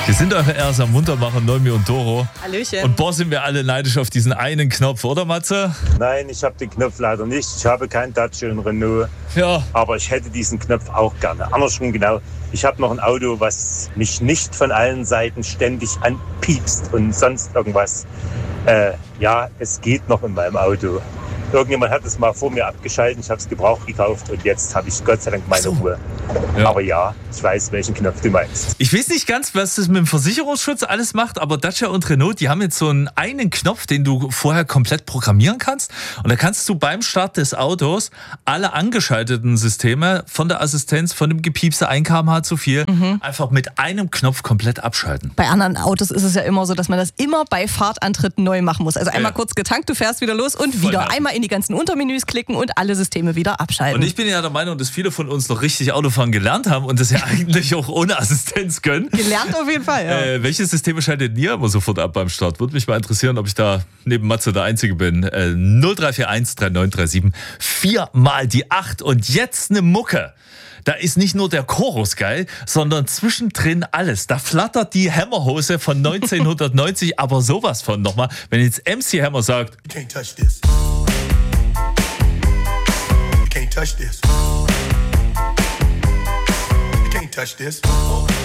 Wir sind eure Erst am Muntermacher, Noemi und Doro. Hallöchen. Und boah, sind wir alle neidisch auf diesen einen Knopf, oder Matze? Nein, ich habe den Knopf leider nicht. Ich habe keinen Dacia und Renault. Ja. Aber ich hätte diesen Knopf auch gerne. Andersrum genau. Ich habe noch ein Auto, was mich nicht von allen Seiten ständig anpiepst und sonst irgendwas. Ja, es geht noch in meinem Auto. Irgendjemand hat es mal vor mir abgeschaltet, ich habe es gebraucht gekauft und jetzt habe ich Gott sei Dank meine Ruhe. Ja. Aber ja, ich weiß, welchen Knopf du meinst. Ich weiß nicht ganz, was das mit dem Versicherungsschutz alles macht, aber Dacia und Renault, die haben jetzt so einen Knopf, den du vorher komplett programmieren kannst. Und da kannst du beim Start des Autos alle angeschalteten Systeme von der Assistenz, von dem Gepiepse 1 km/h zu viel, einfach mit einem Knopf komplett abschalten. Bei anderen Autos ist es ja immer so, dass man das immer bei Fahrtantritt neu machen muss. Also einmal kurz getankt, du fährst wieder los und wieder. nervig. Einmal in die ganzen Untermenüs klicken und alle Systeme wieder abschalten. Und ich bin ja der Meinung, dass viele von uns noch richtig Autofahren gelernt haben und das ja eigentlich auch ohne Assistenz können. Gelernt auf jeden Fall, ja. Welche Systeme schaltet ihr immer sofort ab beim Start? Würde mich mal interessieren, ob ich da neben Matze der Einzige bin. 0341 3937 4 die 8 und jetzt eine Mucke. Da ist nicht nur der Chorus geil, sondern zwischendrin alles. Da flattert die Hammerhose von 1990, aber sowas von nochmal. Wenn jetzt MC Hammer sagt, You can't touch this. You can't touch this. You can't touch this.